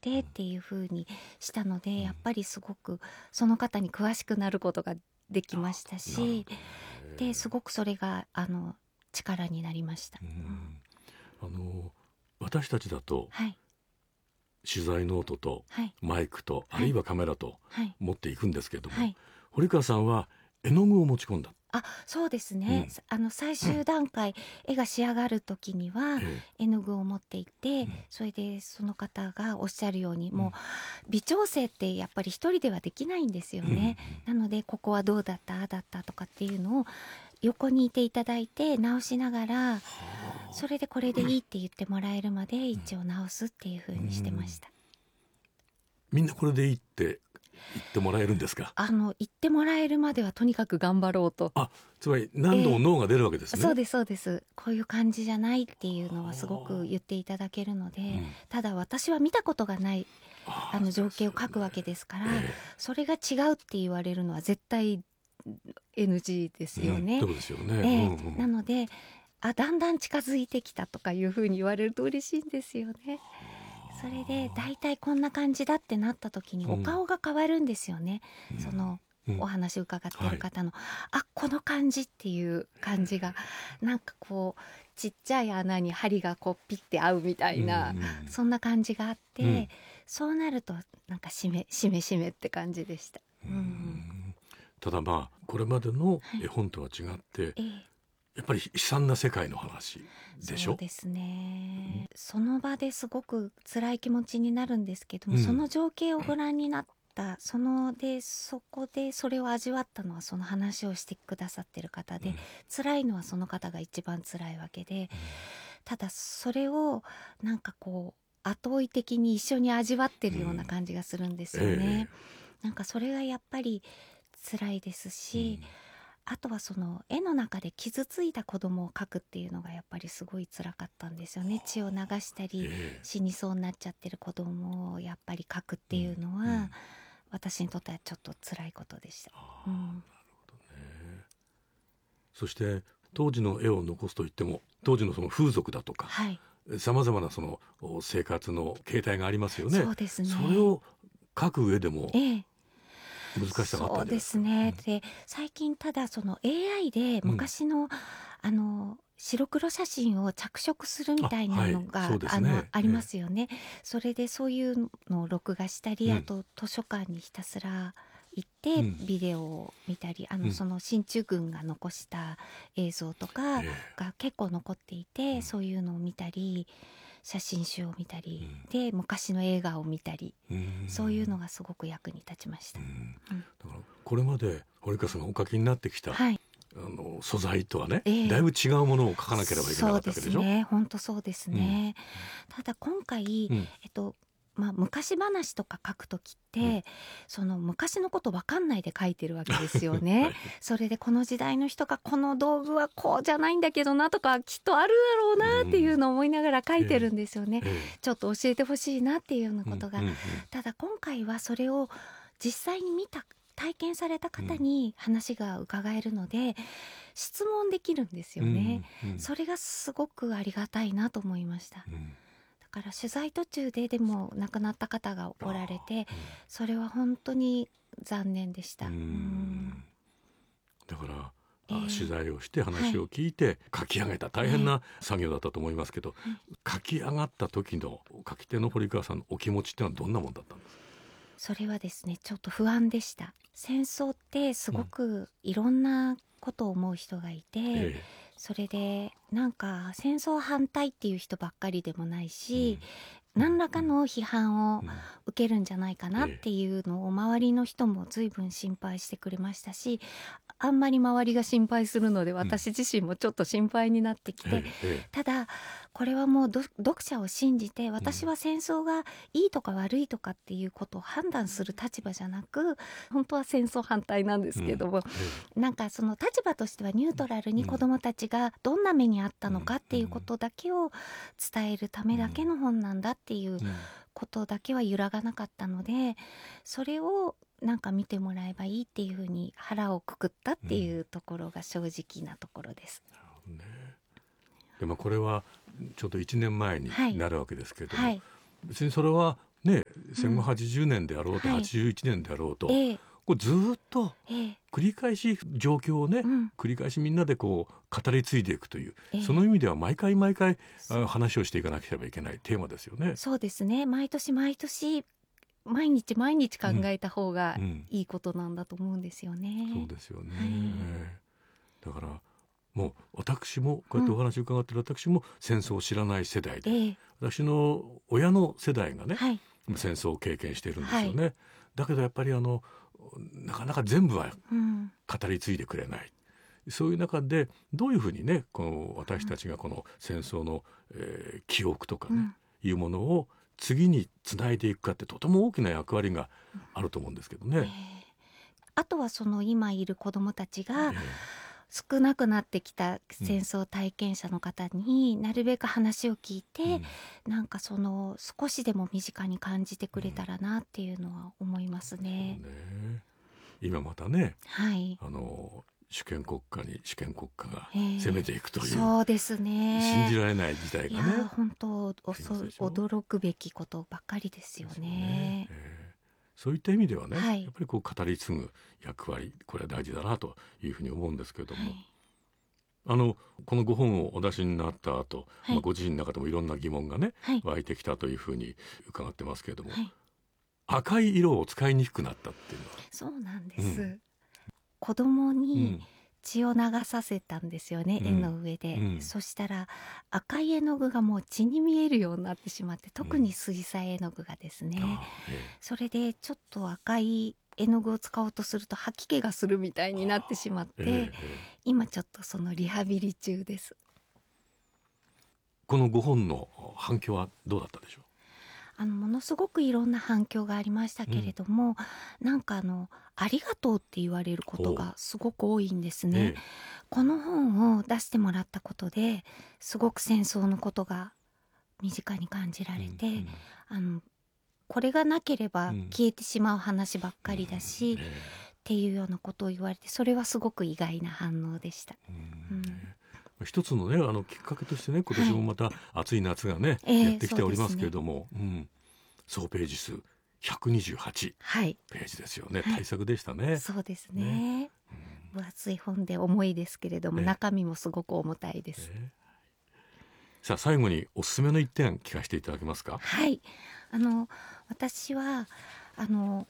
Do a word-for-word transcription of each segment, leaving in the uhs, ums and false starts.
てっていう風にしたので、やっぱりすごくその方に詳しくなることができましたし、ですごくそれがあの力になりました。 うんあの私たちだと、 はい、 取材ノートとはいマイクと、 はい、 あるいはカメラとはい持っていくんですけれども、 はい、 堀川さんは絵の具を持ち込んだ。 あ、そうですね、うん、あの最終段階、うん、絵が仕上がる時には絵の具を持っていて、うん、それでその方がおっしゃるように、うん、もう微調整ってやっぱり一人ではできないんですよね、うん、なのでここはどうだったああだったとかっていうのを横にいていただいて直しながら、それでこれでいいって言ってもらえるまで一応直すっていう風にしてました。 みんなこれでいいって言ってもらえるんですか？ あの言ってもらえるまではとにかく頑張ろうと。 あ、つまり何度もノーが出るわけですね、 えー、そうですそうです。こういう感じじゃないっていうのはすごく言っていただけるので、うん、ただ私は見たことがないあの情景を描くわけですから、えー、それが違うって言われるのは絶対 エヌジー ですよね、 うん、そうですよね、 えーうんうん、 なのであだんだん近づいてきたとかいうふうに言われると嬉しいんですよね。それでだいたいこんな感じだってなった時にお顔が変わるんですよね、うん、そのお話伺ってる方の、うんはい、あ、この感じっていう感じがなんかこうちっちゃい穴に針がこうピッて合うみたいな、うんうん、そんな感じがあって、うん、そうなるとなんかしめしめしめって感じでした、うんうん、 ただまあこれまでの絵本とは違って、はいえーやっぱり悲惨な世界の話でしょ。 そうですね、うん、その場ですごく辛い気持ちになるんですけども、 うん、 その情景をご覧になったそのでそこでそれを味わったのはその話をしてくださってる方で、うん、辛いのはその方が一番辛いわけで、うん、ただそれをなんかこう後追い的に一緒に味わってるような感じがするんですよね、うんええ、なんかそれがやっぱり辛いですし、うんあとはその絵の中で傷ついた子供を描くっていうのがやっぱりすごい辛かったんですよね。血を流したり死にそうになっちゃってる子供をやっぱり描くっていうのは、うんうん、私にとってはちょっと辛いことでした。うん、なるほどね。そして当時の絵を残すといっても当時のその風俗だとかさまざまなその生活の形態がありますよね。 そうですね。 それを描く上でも、ええ難しさがあったんじゃないですか。 そうですね、うん、で最近ただその エーアイ で昔の、うん、あの白黒写真を着色するみたいなのが あ,、はいね、あのありますよね、ええ、それでそういうのを録画したり、うん、あと図書館にひたすら行ってビデオを見たり、うん、あのその進駐軍が残した映像とかが結構残っていて、うん、そういうのを見たり写真集を見たり、うん、で昔の映画を見たり、うん、そういうのがすごく役に立ちました、うんうん、だからこれまで堀川さんがお書きになってきた、はい、あの素材とはね、えー、だいぶ違うものを書かなければいけなかったわけでしょ。 そうですね、本当そうですね、うん、ただ今回、うん、えっとまあ、昔話とか書くときって、うん、その昔のこと分かんないで書いてるわけですよね、はい、それでこの時代の人がこの道具はこうじゃないんだけどなとかきっとあるだろうなっていうのを思いながら書いてるんですよね、うんえー、ちょっと教えてほしいなっていうようなことが、うんうんうん、ただ今回はそれを実際に見た体験された方に話が伺えるので、うん、質問できるんですよね、うんうん、それがすごくありがたいなと思いました、うんだから取材途中ででも亡くなった方がおられて、うん、それは本当に残念でした。うんうんだから、えー、取材をして話を聞いて書き上げた、はい、大変な作業だったと思いますけど、はい、書き上がった時の書き手の堀川さんのお気持ちってのはどんなもんだったんですか？ それはですねちょっと不安でした。戦争ってすごくいろんなことを思う人がいて、うんえー、それでなんか戦争反対っていう人ばっかりでもないし、うん、何らかの批判を受けるんじゃないかなっていうのを周りの人も随分心配してくれましたし、あんまり周りが心配するので私自身もちょっと心配になってきて、うん、ただこれはもう読者を信じて、私は戦争がいいとか悪いとかっていうことを判断する立場じゃなく、本当は戦争反対なんですけども、うん、なんかその立場としてはニュートラルに子どもたちがどんな目にあったのかっていうことだけを伝えるためだけの本なんだっていうことだけは揺らがなかったので、それをなんか見てもらえばいいっていうふうに腹をくくったっていうところが正直なところです、 うんなるほどね。でもこれはちょっといちねんまえになるわけですけれども、はいはい、別にそれはね、戦後はちじゅうねんであろうと、 はいはちじゅういちねんであろうと、 ええこうずっとええ繰り返し状況をね、 うん繰り返しみんなでこう語り継いでいくという、 ええその意味では毎回毎回そうあ話をしていかなければいけないテーマですよね。 そうですね。毎年毎年毎日毎日考えた方がうんいいことなんだと思うんですよね。 そうですよね、 はいええだからもう私もこうやってお話を伺ってる私も戦争を知らない世代で、 ええ私の親の世代がね、 はい戦争を経験しているんですよね、だけどやっぱりあのなかなか全部はうん語り継いでくれない。そういう中でどういうふうにねこの私たちがこの戦争の、えー記憶とかね、 うんいうものを次につないでいくかってとても大きな役割があると思うんですけどええね。 あとはその今いる子どもたちがえ少なくなってきた戦争体験者の方になるべく話を聞いて、 えうんなんかその少しでも身近に感じてくれたらなっていうのは思いますね。 そうね今またねはい。 あの主権国家に主権国家がええ攻めていくという、 そうですね。 信じられない時代いやがねー本当おそありますでしょ驚くべきことばっかりですよですね。 ええそういった意味ではね、 はいやっぱりこう語り継ぐ役割これは大事だなというふうに思うんですけれども、 はいあのこのご本をお出しになった後、 はいまあ、ご自身の中でもいろんな疑問がねはい湧いてきたというふうに伺ってますけれども、 はい赤い色を使いにくくなったっていうのは、 そうなんです。 うん子供うにん血を流させたんですよね、 うん絵の上で、 うんそしたら赤い絵の具がもう血に見えるようになってしまって、特に水彩絵の具がですね、 ああえそれでちょっと赤い絵の具を使おうとすると吐き気がするみたいになってしまって、 ええええ今ちょっとそのリハビリ中です。 このご本の反響はどうだったでしょあのものすごくいろんな反響がありましたけれども、なんかあのありがとうって言われることがすごく多いんですう、 ね。 えこの本を出してもらったことですごく戦争のことが身近に感じらえれて、 うんうんあのこれがなければうん消えてしまう話ばっかりだし、っえていうようなことを言われて、それはすごく意外な反応でした。 えうんええ一つのねあのきっかけとしてね今年もまた暑い夏がね、 ええやってきておりますけれども、うん、総ページ数ひゃくにじゅうはちはい、 ページですよね、 はい大作でしたね。 そうですね。分厚い本で重いですけれども、 ええ中身もすごく重たいです。 ええさあ最後におすすめの一点聞かせていただけますか。 はい、あの私はあの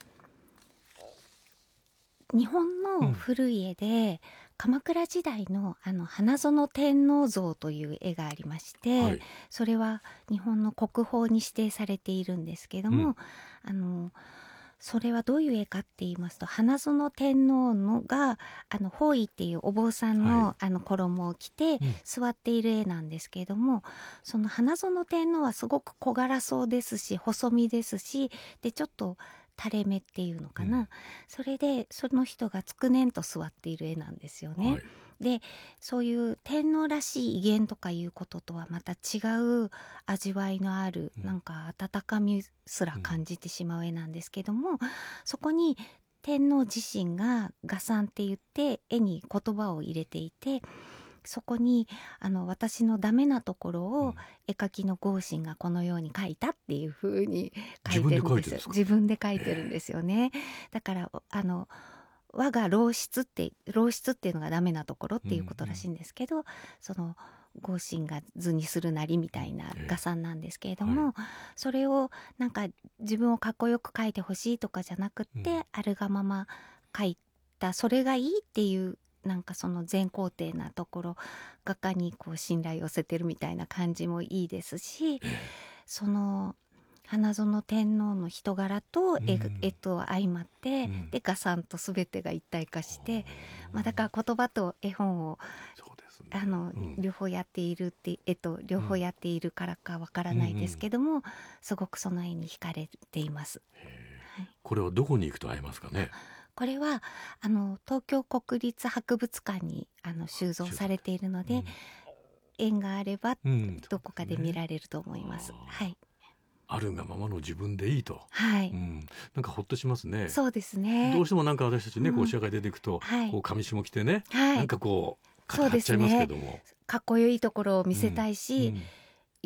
日本の古い絵で、鎌倉時代のあの花園天皇像という絵がありまして、 はいそれは日本の国宝に指定されているんですけども、 うんあのそれはどういう絵かって言いますと、花園天皇のがあの法衣っていうお坊さんの、 はあの衣を着てうん座っている絵なんですけれども、その花園天皇はすごく小柄そうですし細身ですし、でちょっと垂れ目っていうのかな、 うんそれでその人がつくねんと座っている絵なんですよね。 はいでそういう天皇らしい威厳とかいうこととはまた違う味わいのある、 うんなんか温かみすら感じてしまう絵なんですけども、そこに天皇自身が画賛って言って絵に言葉を入れていて、そこにあの私のダメなところをうん絵描きの豪信がこのように描いたっていう風に書いてるんですよ。 自分で描いてるんですか。 自分で描いてるんですよね。だからあの我が老室って老室っていうのがダメなところっていうことらしいんですけど、その豪信が図にするなりみたいな画賛なんですけれども、それをなんか自分をかっこよく描いてほしいとかじゃなくって、 うんあるがまま描いたそれがいいっていう、なんかその全肯定なところ、画家にこう信頼を寄せてるみたいな感じもいいですし、その花園天皇の人柄と絵,、 うん絵と相まって、 うんで画賛と全てが一体化して、まあ、だから言葉と絵本をそうですね。 あの、 うん両方やっているって絵と両方やっているからかわからないですけども、すごくその絵に惹かれています。はいこれはどこに行くと会えますかね。 これはあの東京国立博物館にあの収蔵されているので、縁があればうんうんどこかで見られると思います。 あーはいあるがままの自分でいいと、 はい、 うん、なんかほっとしますね。 そうですね。 どうしてもなんか私たちね、 うんこう社会出ていくと、 はいこう上下着てね、 はいなんかこう肩張っちゃいますけども、 かっこよいところを見せたいし、 うんよく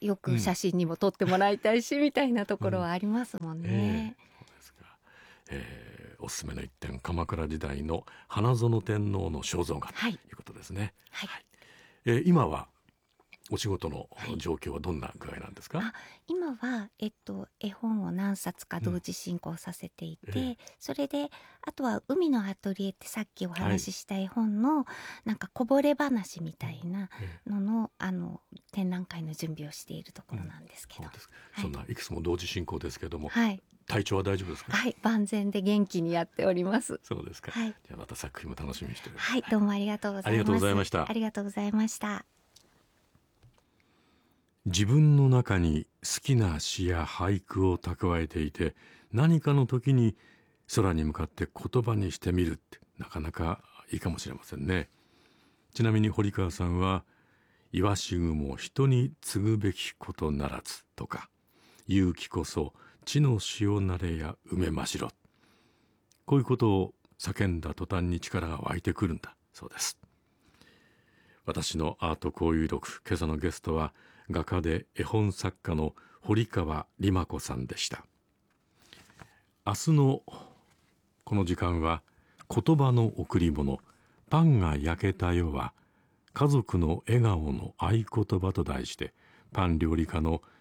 よく写真にも撮ってもらいたいし、うん、みたいなところはありますもんね。 えー、そうですか。えー、おすすめの一点、鎌倉時代の花園天皇の肖像画ということですね。 はいはい、 えー、今はお仕事の状況はどんな具合なんですか？ はい、あ、今は、えっと、絵本を何冊か同時進行させていて、うん、ええ、それであとは海のアトリエってさっきお話しした絵本の、はい、なんかこぼれ話みたいなのの、ええ、あの展覧会の準備をしているところなんですけど、うん、そうですか。 はい、そんないくつも同時進行ですけども、 はい、 体調は大丈夫ですか？ はい、万全で元気にやっております。 そうですか。はい、じゃあまた作品も楽しみにしております。 はい、どうもありがとうございます。 ありがとうございました。 ありがとうございました。 自分の中に好きな詩や俳句を蓄えていて、何かの時に空に向かって言葉にしてみるってなかなかいいかもしれませんね。ちなみに堀川さんは、イワシグも人に継ぐべきことならずとか、勇気こそ地の塩なれや梅ましろ、こういうことを叫んだ途端に力が湧いてくるんだそうです。私のアート交友録、今朝のゲストは画家で絵本作家の堀川里真子さんでした。明日のこの時間は、言葉の贈り物、パンが焼けたよは家族の笑顔の合言葉と題して、パン料理家の